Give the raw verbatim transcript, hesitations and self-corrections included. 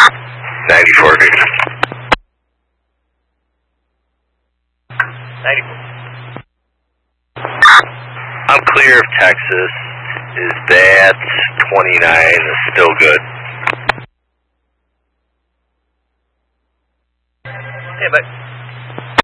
ninety-four Victor. ninety-four. I'm clear of Texas. Is that twenty-nine still good? Yeah, but